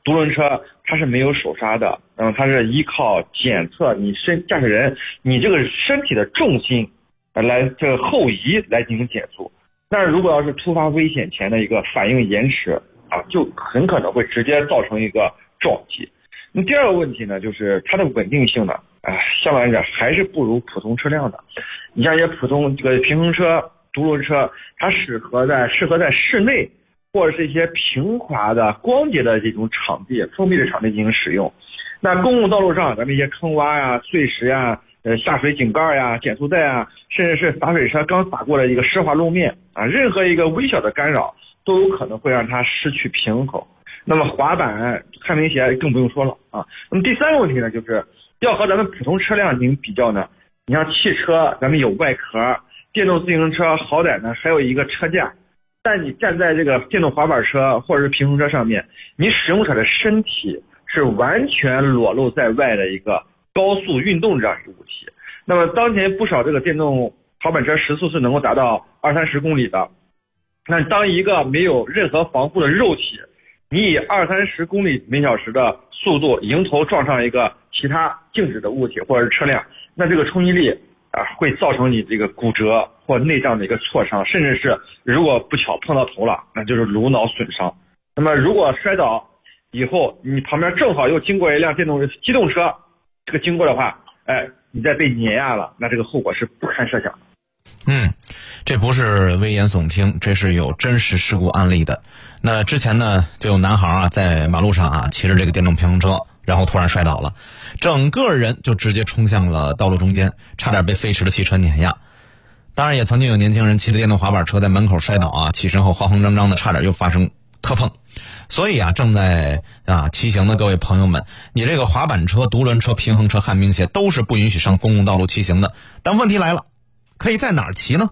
独轮车它是没有手刹的，它是依靠检测你驾驶人你这个身体的重心来这个后移来进行减速。但是如果要是突发危险前的一个反应延迟就很可能会直接造成一个撞击。那第二个问题呢，就是它的稳定性呢，相对来讲还是不如普通车辆的。你像一些普通这个平衡车、独轮车，它适合在室内或者是一些平滑的光洁的这种场地、封闭的场地进行使用。那公共道路上，咱们一些坑洼呀、碎石呀、下水井盖呀、减速带啊，甚至是洒水车刚洒过的一个湿滑路面任何一个微小的干扰都有可能会让它失去平衡。那么滑板、旱冰鞋更不用说了那么第三个问题呢，就是要和咱们普通车辆进行比较呢。你像汽车，咱们有外壳，电动自行车好歹呢还有一个车架，但你站在这个电动滑板车或者是平衡车上面，你使用者的身体是完全裸露在外的一个高速运动这样一个物体。那么当前不少这个电动滑板车时速是能够达到20-30公里的，那当一个没有任何防护的肉体，你以20-30公里每小时的速度迎头撞上一个其他静止的物体或者是车辆，那这个冲击力会造成你这个骨折或内脏的一个挫伤，甚至是如果不巧碰到头了，那就是颅脑损伤。那么如果摔倒以后，你旁边正好又经过一辆机动车，这个经过的话，你再被碾压了，那这个后果是不堪设想的。 这不是危言耸听，这是有真实事故案例的。那之前呢，就有男孩在马路上骑着这个电动平衡车，然后突然摔倒了，整个人就直接冲向了道路中间，差点被飞驰的汽车碾压。当然也曾经有年轻人骑着电动滑板车在门口摔倒起身后慌慌张张的，差点又发生磕碰。所以正在骑行的各位朋友们，你这个滑板车、独轮车、平衡车、旱冰鞋都是不允许上公共道路骑行的。但问题来了，可以在哪儿骑呢？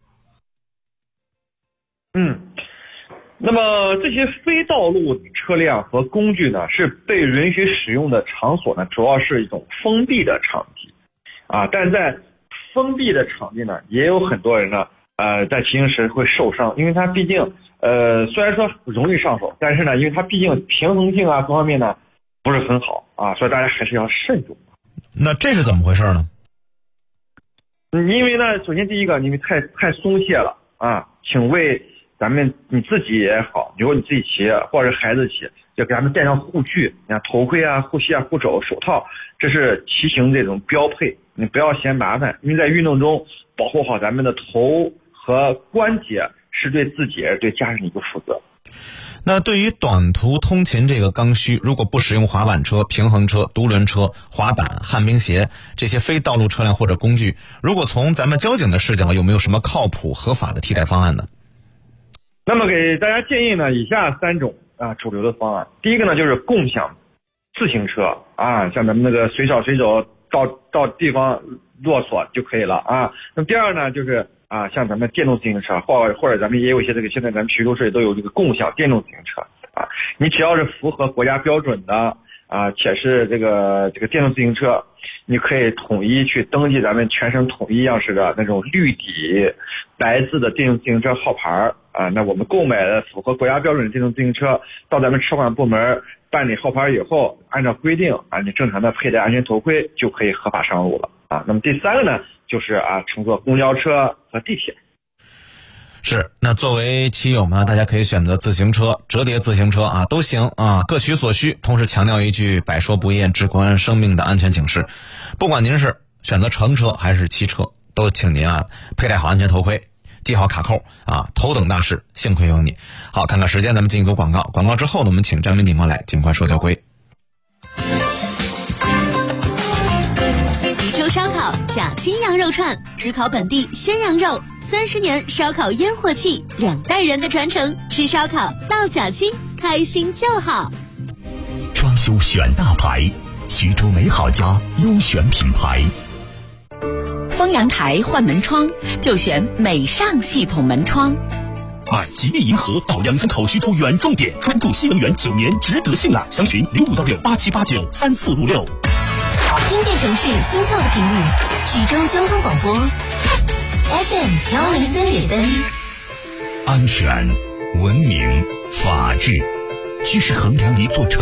那么这些非道路车辆和工具呢，是被允许使用的场所呢，主要是一种封闭的场地但在封闭的场地呢，也有很多人呢在骑行时会受伤，因为它毕竟虽然说容易上手，但是呢，因为它毕竟平衡性各方面呢不是很好所以大家还是要慎重。 那这是怎么回事呢？ 因为呢，首先第一个，因为太松懈了请为你自己也好，如果你自己骑或者孩子骑，就给他们带上护具，你看头盔护膝护肘、手套，这是骑行这种标配。你不要嫌麻烦，因为在运动中保护好咱们的头和关节，是对自己对家人的一个负责。 那对于短途通勤这个刚需，如果不使用滑板车、平衡车、独轮车、滑板、旱冰鞋这些非道路车辆或者工具，如果从咱们交警的视角，有没有什么靠谱合法的替代方案呢？ 那么给大家建议呢，以下3种主流的方案。第一个呢，就是共享自行车像咱们那个随叫随走，到地方落锁就可以了那么第二呢，就是像咱们电动自行车，或者咱们也有一些现在咱们徐州市都有这个共享电动自行车你只要是符合国家标准的且是这个电动自行车，你可以统一去登记咱们全省统一样式的那种绿底白字的电动自行车号牌那我们购买的符合国家标准的电动自行车，到咱们车管部门办理号牌以后，按照规定你正常的佩戴安全头盔，就可以合法上路了那么第三个呢，就是乘坐公交车和地铁。 是，那作为骑友们，大家可以选择自行车、折叠自行车都行各取所需。同时强调一句百说不厌、至关生命的安全警示：不管您是选择乘车还是骑车，都请您佩戴好安全头盔，系好卡扣头等大事幸亏有你。好，看看时间，咱们进一组广告。广告之后呢，我们请张明警官来，警官说交规。 徐州烧烤假青羊肉串，只烤本地鲜羊肉，30年烧烤烟火气，2代人的传承，吃烧烤到假青，开心就好。 装修选大牌，徐州美好家优选品牌。 丰阳台换门窗就选美尚系统门窗。 买吉利银河到2江口徐州远重点，专注新能源9年，值得信赖。详询656687893456。 听见城市心跳的频率，徐州交通广播 FM103.3。 安全、文明、法治，既是衡量一座城